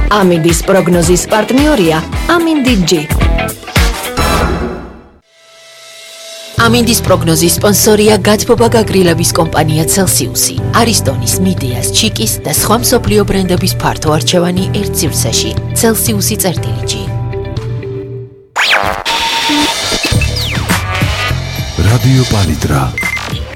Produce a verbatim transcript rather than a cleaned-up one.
ამინდის პროგნოზის პარტნიორია ამინდი-G. ამინდის პროგნოზის სპონსორია გათბობა გაგრილების კომპანია Celsius-ი, არისტონის, მიდეას, ჩიკის და სხვა მსოფლიო ბრენდების ფართო არჩევანი ერთ სივრცეში. Celsius-ი წერტილი-G. რადიო პალიტრა